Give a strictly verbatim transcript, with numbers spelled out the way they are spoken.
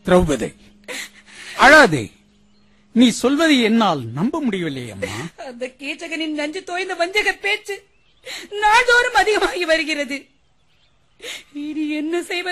திரௌபதி, அழாதே. நீ சொல்வதை என்னால் நம்ப முடியவில்லை அம்மா. அந்த கீச்சகனின் நஞ்சு தோய்ந்த வஞ்சக பேச்சு நாள்தோறும் அதிகமாகி வருகிறது. இனி என்ன செய்வது?